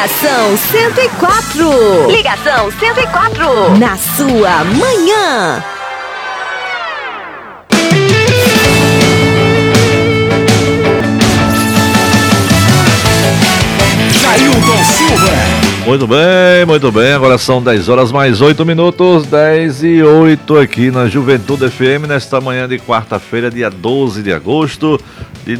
Ligação 104. Ligação 104. Na sua manhã. Jailton Silva. Muito bem, agora são 10 horas mais 8 minutos, 10 e 8 aqui na Juventude FM, nesta manhã de quarta-feira, dia 12 de agosto de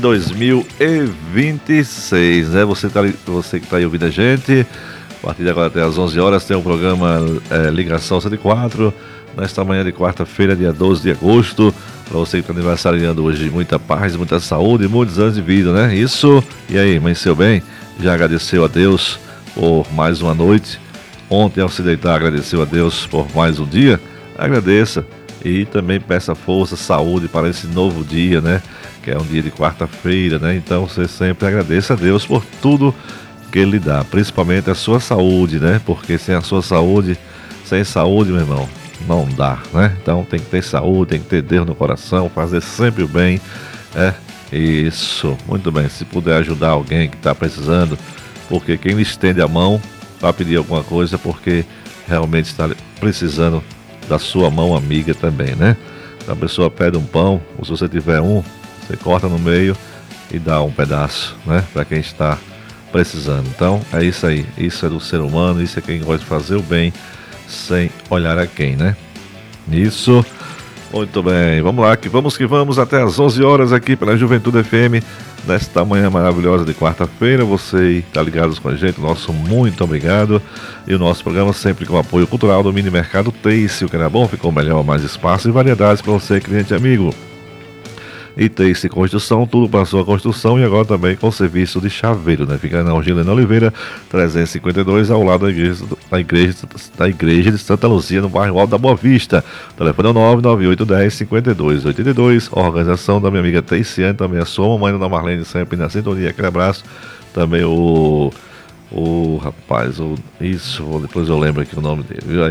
2026, né? Você que está aí ouvindo a gente, a partir de agora até às 11 horas tem o programa Ligação 104, nesta manhã de quarta-feira, dia 12 de agosto, para você que está aniversariando hoje, muita paz, muita saúde, muitos anos de vida, né? Isso, e aí, amanheceu bem? Já agradeceu a Deus por mais uma noite? Ontem, ao se deitar, agradeceu a Deus por mais um dia? Agradeça e também peça força, saúde para esse novo dia, né? Que é um dia de quarta-feira, né? Então você sempre agradeça a Deus por tudo que Ele lhe dá, principalmente a sua saúde, né? Porque sem a sua saúde, sem saúde, meu irmão, não dá, né? Então tem que ter saúde, tem que ter Deus no coração, fazer sempre o bem, né? Isso, muito bem. Se puder ajudar alguém que está precisando, porque quem lhe estende a mão para pedir alguma coisa, porque realmente está precisando da sua mão amiga também, né? Então a pessoa pede um pão, ou se você tiver um, você corta no meio e dá um pedaço, né? Para quem está precisando. Então é isso aí, isso é do ser humano, isso é quem gosta de fazer o bem sem olhar a quem, né? Isso. Muito bem, vamos lá, que vamos até às 11 horas aqui pela Juventude FM, nesta manhã maravilhosa de quarta-feira. Você está ligado com a gente, nosso muito obrigado. E o nosso programa sempre com apoio cultural do Mini Mercado Taste, o que era bom, ficou melhor, mais espaço e variedades para você, cliente amigo. E Taste Construção, tudo para a sua construção, e agora também com serviço de chaveiro, né? Fica na Angilena Oliveira, 352, ao lado da igreja de Santa Luzia, no bairro Alto da Boa Vista. O telefone é 99810-5282. Organização da minha amiga Teiciane, também a sua mamãe, Dona Marlene, sempre na sintonia. Aquele abraço. Também o rapaz, depois eu lembro aqui o nome dele, viu? O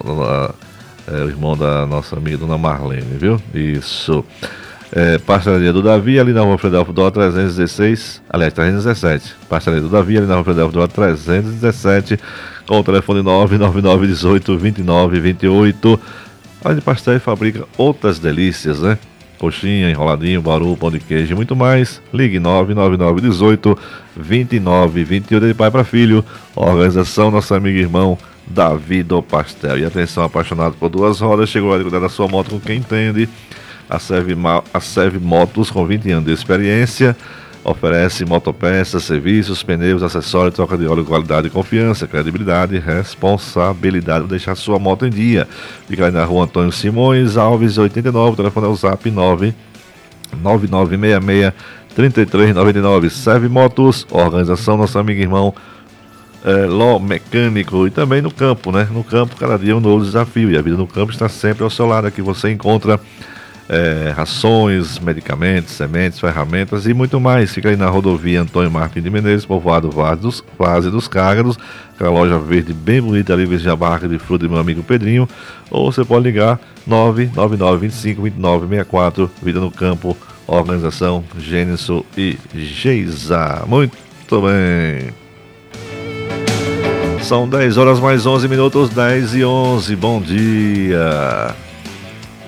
irmão da nossa amiga Dona Marlene, viu? Isso. Pastelaria do Davi, ali na Rua Fredelfo Dó 316, aliás, 317. Pastelaria do Davi, ali na Rua Fredelfo Dó 317, com o telefone 99918-2928. Além de pastel, fabrica outras delícias, né? Coxinha, enroladinho, bauru, pão de queijo e muito mais. Ligue 99918-2928, de pai para filho. Organização nosso amigo e irmão Davi do Pastel. E atenção, apaixonado por duas rodas, chegou a hora de cuidar da sua moto com quem entende. A Serve Motos, com 20 anos de experiência, oferece motopeças, serviços, pneus, acessórios, troca de óleo, qualidade, confiança, credibilidade, responsabilidade. Vou deixar sua moto em dia. Fica aí na Rua Antônio Simões Alves, 89, o telefone é o zap 99966-3399. Serve Motos, organização nosso amigo e irmão Ló Mecânico. E também no campo, né? No campo, cada dia um novo desafio, e a vida no campo está sempre ao seu lado. Aqui você encontra rações, medicamentos, sementes, ferramentas e muito mais. Fica aí na rodovia Antônio Martins de Menezes, povoado Várzea dos Cágados, aquela loja verde bem bonita ali, vizinha a barraca de fruta do meu amigo Pedrinho. Ou você pode ligar 999252964. Vida no Campo, organização Gênesis e Geisa. Muito bem. São 10 horas mais 11 minutos, 10 e 11. Bom dia.